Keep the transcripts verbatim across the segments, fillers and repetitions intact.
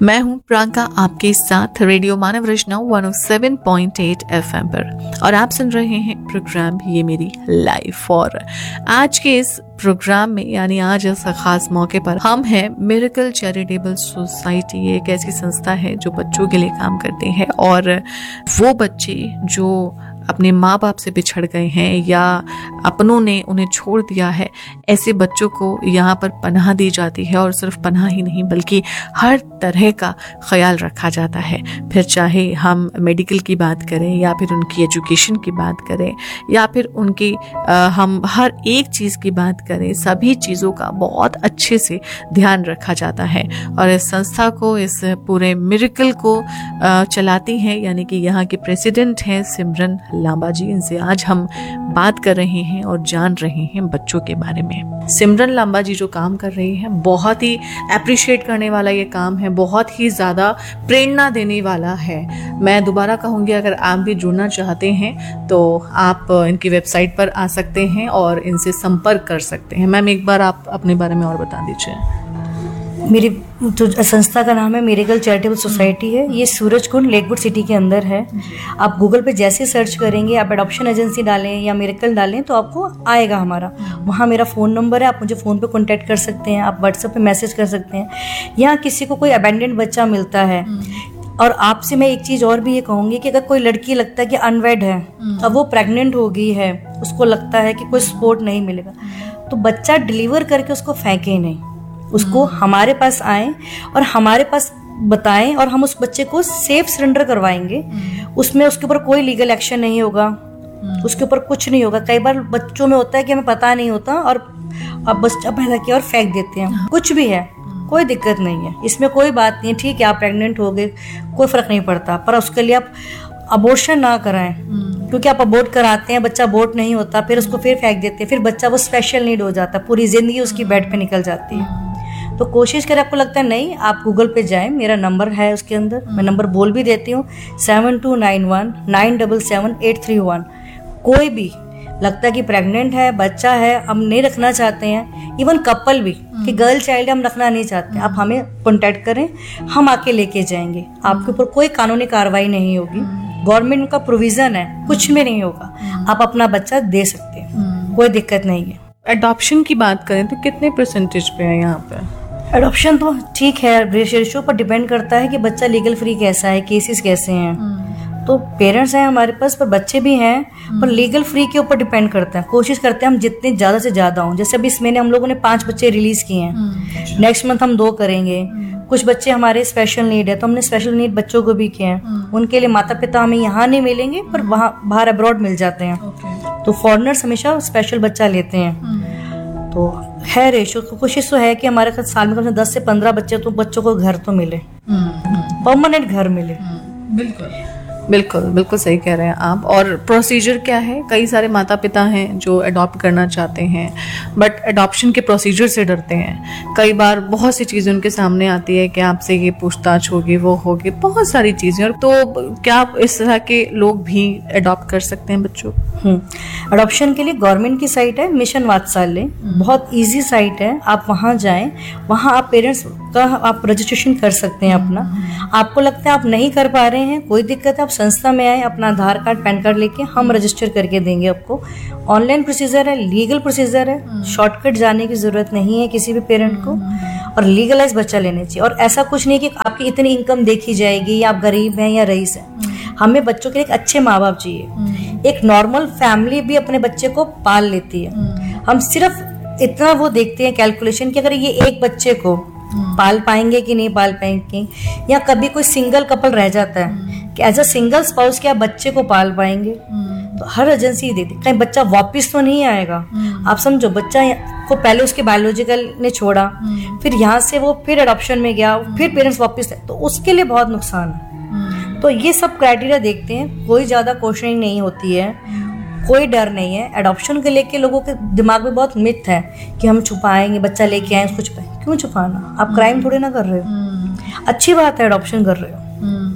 मैं हूं प्रियंका आपके साथ रेडियो मानव रचना एक सौ सात पॉइंट आठ एफएम पर और आप सुन रहे हैं प्रोग्राम ये मेरी लाइफ। और आज के इस प्रोग्राम में यानी आज इस खास मौके पर हम हैं मिरेकल चैरिटेबल सोसाइटी। एक ऐसी संस्था है जो बच्चों के लिए काम करते हैं और वो बच्चे जो अपने माँ बाप से बिछड़ गए हैं या अपनों ने उन्हें छोड़ दिया है, ऐसे बच्चों को यहाँ पर पनाह दी जाती है। और सिर्फ पनाह ही नहीं बल्कि हर तरह का ख्याल रखा जाता है। फिर चाहे हम मेडिकल की बात करें या फिर उनकी एजुकेशन की बात करें या फिर उनकी आ, हम हर एक चीज़ की बात करें, सभी चीज़ों का बहुत अच्छे से ध्यान रखा जाता है। और इस संस्था को, इस पूरे मिरेकल को आ, चलाती हैं यानी कि यहाँ के प्रेसिडेंट हैं सिमरन लांबा जी। इनसे आज हम बात कर रहे हैं और जान रहे हैं बच्चों के बारे में। सिमरन लांबा जी जो काम कर रही हैं, बहुत ही अप्रिशिएट करने वाला ये काम है, बहुत ही ज़्यादा प्रेरणा देने वाला है। मैं दोबारा कहूँगी, अगर आप भी जुड़ना चाहते हैं तो आप इनकी वेबसाइट पर आ सकते हैं और इनसे संपर्क कर सकते हैं। मैम, एक बार आप अपने बारे में और बता दीजिए। मेरी जो संस्था का नाम है मिरेकल चैरिटेबल सोसाइटी है। ये सूरजकुंड लेकवुड सिटी के अंदर है। आप गूगल पे जैसे सर्च करेंगे, आप एडॉप्शन एजेंसी डालें या मिरेकल डालें तो आपको आएगा हमारा। वहाँ मेरा फ़ोन नंबर है, आप मुझे फ़ोन पे कांटेक्ट कर सकते हैं, आप व्हाट्सएप पे मैसेज कर सकते हैं। यहाँ किसी को कोई अबैंडन्ड बच्चा मिलता है, और आपसे मैं एक चीज़ और भी ये कहूँगी कि अगर कोई लड़की लगता है कि अनवेड है, अब वो प्रेग्नेंट हो गई है, उसको लगता है कि कोई सपोर्ट नहीं मिलेगा, तो बच्चा डिलीवर करके उसको फेंके नहीं, उसको हमारे पास आए और हमारे पास बताएं और हम उस बच्चे को सेफ सरेंडर करवाएंगे। उसमें उसके ऊपर कोई लीगल एक्शन नहीं होगा, उसके ऊपर कुछ नहीं होगा। कई बार बच्चों में होता है कि हमें पता नहीं होता और अब बच्चा पैदा किया और फेंक देते हैं। कुछ भी है, कोई दिक्कत नहीं है, इसमें कोई बात नहीं है। ठीक है, आप प्रेग्नेंट हो गए, कोई फर्क नहीं पड़ता, पर उसके लिए आप अबॉर्शन ना कराएं, क्योंकि आप अबॉर्ट कराते हैं, बच्चा अबॉर्ट नहीं होता, फिर उसको फिर फेंक देते हैं, फिर बच्चा वो स्पेशल नीड हो जाता है, पूरी जिंदगी उसकी बेड पे निकल जाती है। तो कोशिश करें, आपको लगता है नहीं, आप गूगल पे जाएं, मेरा नंबर है उसके अंदर, मैं नंबर बोल भी देती हूँ, seven to nine one nine double seven eight three one. कोई भी लगता है कि प्रेग्नेंट है, बच्चा है, हम नहीं रखना चाहते हैं, इवन कपल भी कि गर्ल चाइल्ड हम रखना नहीं चाहते, आप हमें कॉन्टैक्ट करें, हम आके लेके जाएंगे। आपके ऊपर कोई कानूनी कार्रवाई नहीं होगी, गवर्नमेंट का प्रोविजन है, कुछ भी नहीं होगा, आप अपना बच्चा दे सकते हैं, कोई दिक्कत नहीं है। एडॉप्शन की बात करें तो कितने परसेंटेज पे है यहाँ पे? एडॉप्शन तो ठीक है, रेशियो पर डिपेंड करता है कि बच्चा लीगल फ्री कैसा है, केसेस कैसे हैं। तो पेरेंट्स हैं हमारे पास, पर बच्चे भी हैं, पर लीगल फ्री के ऊपर डिपेंड करता है। कोशिश करते हैं हम जितने ज़्यादा से ज़्यादा हों। जैसे अभी इस महीने हम लोगों ने पाँच बच्चे रिलीज़ किए हैं, नेक्स्ट मंथ हम दो करेंगे। कुछ बच्चे हमारे स्पेशल नीड है तो हमने स्पेशल नीड बच्चों को भी किए हैं। उनके लिए माता पिता हमें यहाँ नहीं मिलेंगे, पर वहाँ बाहर अब्रॉड मिल जाते हैं। तो फॉरेनर्स हमेशा स्पेशल बच्चा लेते हैं। तो है रेशो, कोशिश तो है कि हमारे साल में कम से कम दस से पंद्रह बच्चे तो बच्चों को घर तो मिले, परमानेंट घर मिले। बिल्कुल बिल्कुल बिल्कुल सही कह रहे हैं आप। और प्रोसीजर क्या है? कई सारे माता पिता हैं जो अडॉप्ट करना चाहते हैं बट अडॉप्शन के प्रोसीजर से डरते हैं। कई बार बहुत सी चीज़ें उनके सामने आती है कि आपसे ये पूछताछ होगी, वो होगी, बहुत सारी चीज़ें। और तो क्या आप इस तरह के लोग भी अडॉप्ट कर सकते हैं बच्चों? अडॉप्शन के लिए गवर्नमेंट की साइट है मिशन वात्सल्य, बहुत ईजी साइट है, आप वहाँ जाएं, वहाँ आप पेरेंट्स का आप रजिस्ट्रेशन कर सकते हैं अपना। आपको लगता है आप नहीं कर पा रहे हैं, कोई दिक्कत है, आप संस्था में आए, अपना आधार कार्ड पैन कार्ड लेके हम रजिस्टर करके देंगे आपको। ऑनलाइन प्रोसीजर है, लीगल प्रोसीजर है, शॉर्टकट जाने की जरूरत नहीं है किसी भी पेरेंट को, और लीगलाइज बच्चा लेने चाहिए। और ऐसा कुछ नहीं कि आपकी इतनी इनकम देखी जाएगी या आप गरीब हैं या रईस हैं। हमें बच्चों के लिए एक अच्छे माँ बाप चाहिए। एक नॉर्मल फैमिली भी अपने बच्चे को पाल लेती है। हम सिर्फ इतना वो देखते हैं कैलकुलेशन कि अगर ये एक बच्चे को पाल पाएंगे कि नहीं पाल पाएंगे, या कभी कोई सिंगल कपल रह जाता है कि एज अ सिंगल स्पाउस क्या बच्चे को पाल पाएंगे। तो हर एजेंसी देती, कहीं बच्चा वापस तो नहीं आएगा। आप समझो, बच्चा को पहले उसके बायोलॉजिकल ने छोड़ा, फिर यहाँ से वो फिर अडॉप्शन में गया, फिर पेरेंट्स वापस आए, तो उसके लिए बहुत नुकसान है। तो ये सब क्राइटेरिया देखते हैं, कोई ज्यादा क्वेश्चनिंग नहीं होती है, कोई डर नहीं है। एडॉप्शन के लेके लोगों के दिमाग में बहुत मिथ है कि हम छुपाएंगे, बच्चा लेके आए उसको छुपाएंगे। क्यों छुपाना? आप क्राइम थोड़ी ना कर रहे हो, अच्छी बात है एडॉप्शन कर रहे हो,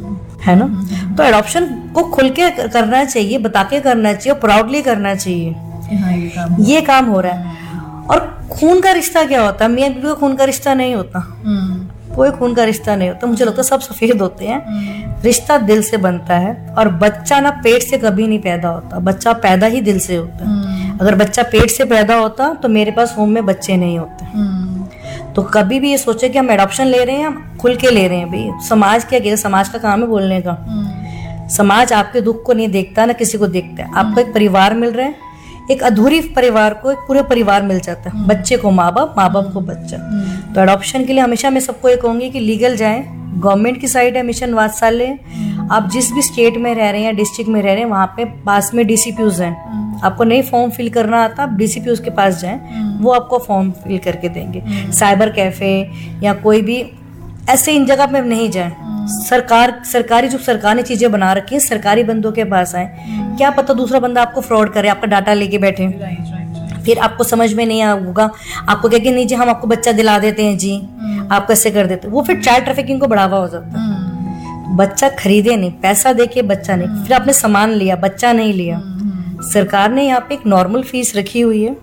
है ना। तो एडॉप्शन को खुल के करना चाहिए, बता के करना चाहिए, प्राउडली करना चाहिए। हाँ, ये काम ये काम हो रहा है। और खून का रिश्ता क्या होता है? मियां बीवी का खून का रिश्ता नहीं होता। कोई खून का रिश्ता नहीं होता, मुझे लगता है सब सफेद होते हैं। रिश्ता दिल से बनता है, और बच्चा ना पेट से कभी नहीं पैदा होता, बच्चा पैदा ही दिल से होता है। अगर बच्चा पेट से पैदा होता तो मेरे पास होम में बच्चे नहीं होते। तो कभी भी ये सोचे कि हम एडॉप्शन ले रहे हैं, हम खुल के ले रहे हैं। भाई समाज क्या कहेगा, समाज का काम है बोलने का। समाज आपके दुख को नहीं देखता, ना किसी को देखता है। आपको एक परिवार मिल रहा है, एक अधूरी परिवार को एक पूरे परिवार मिल जाता है। बच्चे को माँ बाप, माँ बाप को बच्चा। तो एडॉप्शन के लिए हमेशा मैं सबको ये कहूंगी कि लीगल जाएं, गवर्नमेंट की साइट है मिशन वात्सल्य। आप जिस भी स्टेट में रह रहे हैं, डिस्ट्रिक्ट में रह रहे हैं, वहाँ पे पास में डीसीपीयूज हैं। आपको नहीं फॉर्म फिल करना आता, आप डीसीपीयूज के पास जाएं, वो आपको फॉर्म फिल करके देंगे। साइबर कैफे या कोई भी ऐसे इन जगह पे नहीं जाए। सरकार सरकारी जो सरकार ने चीजें बना रखी है, सरकारी बंदों के पास आए। क्या पता दूसरा बंदा आपको फ्रॉड करे, आपका डाटा लेके बैठे, फिर आपको समझ में नहीं आऊगा, आपको कहेंगे नहीं जी हम आपको बच्चा दिला देते हैं जी, आप कैसे कर देते, वो फिर चाइल्ड ट्रैफिकिंग को बढ़ावा हो जाता है। बच्चा खरीदे नहीं, पैसा देके बच्चा नहीं, फिर आपने सामान लिया, बच्चा नहीं लिया। सरकार ने यहाँ पे एक नॉर्मल फीस रखी हुई है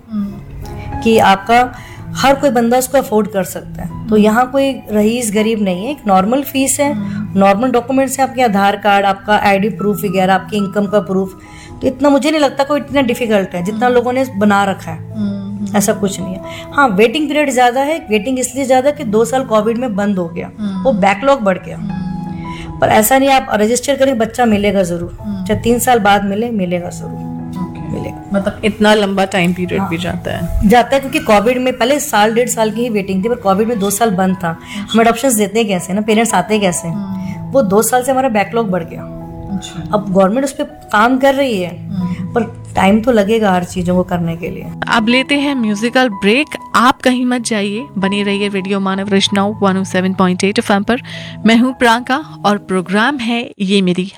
कि आपका हर कोई बंदा उसको अफोर्ड कर सकता है। तो यहाँ कोई रईस गरीब नहीं है, एक नॉर्मल फीस है, नॉर्मल डॉक्यूमेंट्स है, आपके आधार कार्ड, आपका आईडी प्रूफ वगैरह, आपकी इनकम का प्रूफ। तो इतना मुझे नहीं लगता कोई इतना डिफिकल्ट है जितना लोगों ने बना रखा है, ऐसा कुछ नहीं है। हाँ वेटिंग पीरियड ज्यादा है, वेटिंग इसलिए ज्यादा कि दो साल कोविड में बंद हो गया, वो बैकलॉग बढ़ गया। पर ऐसा नहीं, आप रजिस्टर करें, बच्चा मिलेगा जरूर, चाहे तीन साल बाद मिले, मिलेगा जरूर मिलेगा। मतलब इतना लंबा टाइम पीरियड भी जाता है जाता है क्योंकि कोविड में पहले साल डेढ़ साल की ही वेटिंग थी, पर कोविड में दो साल बंद था। हम एडॉप्शन देते कैसे ना, पेरेंट्स आते कैसे, वो दो साल से हमारा बैकलॉग बढ़ गया। अब गवर्नमेंट उस पर काम कर रही है, पर टाइम तो लगेगा हर चीजों को करने के लिए। अब लेते हैं म्यूजिकल ब्रेक। आप कहीं मत जाइए, बने रहिए रेडियो मानव रचनाओं one O seven point eight F M पर। मैं हूँ प्रियंका और प्रोग्राम है ये मेरी